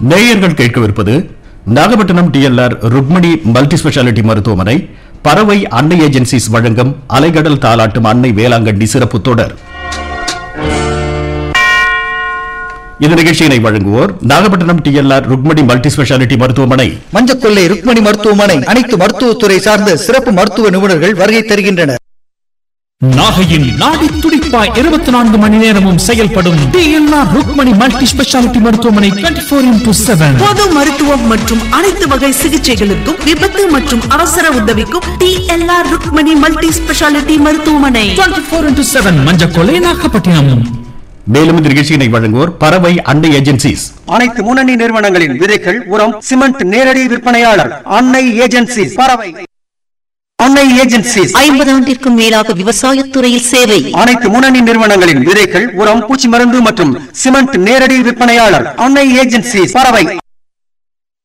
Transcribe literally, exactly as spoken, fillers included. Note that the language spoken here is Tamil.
நேயர்கள் கேட்கவிருப்பது Nagapattinam DLR Rukmani multi speciality மருத்துவமனை பறவை அன்னை ஏஜென்சிஸ் வழங்கும் அலைகடல் தாலாட்டும் அன்னை வேளாங்கண்ணி சிறப்பு தொடர். இந்த நிகழ்ச்சியினை வழங்குவோர் Nagapattinam DLR Rukmani multi speciality மருத்துவமனை, மஞ்சக்கொள்ளை ருக்மணி மருத்துவமனை. அனைத்து மருத்துவத்துறை சார்ந்த சிறப்பு மருத்துவ நிபுணர்கள் வருகை தருகின்றனர். நாகையின் நாடி துடிப்பாய் இருபத்தி நான்கு மணி நேரமும் செயல்படும் டிஎல்ஆர் ருக்மணி மல்டி ஸ்பெஷாலிட்டி மருத்துவமனை இருபத்தி நான்கு இன்டு ஏழு. பொது மருத்துவம் மற்றும் அனைத்து வகை சிகிச்சைகளுக்கும் விபத்து மற்றும் அவசர உதவிக்கும் டிஎல்ஆர் ருக்மணி மல்டி ஸ்பெஷாலிட்டி மருத்துவமனை இருபத்தி நான்கு இன்டு ஏழு, மஞ்சக்கொள்ளை, நாகப்பட்டினம். மேலும் இந்த நிகழ்ச்சியினை வழங்குவோர் பறவை அன்னை ஏஜென்சிஸ். அனைத்து முன்னணி நிறுவனங்களின் விதைகள், உரம், சிமெண்ட் நேரடி விற்பனையாளர் அன்னை ஏஜென்சிஸ் பறவை. அன்னை ஏஜென்சிஸ் ஐம்பது ஆண்டிற்கும் மேலாக விவசாயத்துறையில் சேவை. அனைத்து முன்னணி நிறுவனங்களின் விதைகள், உரம், பூச்சி மருந்து மற்றும் சிமெண்ட் நேரடி விற்பனையாளர் அன்னை ஏஜென்சிஸ் பறவை.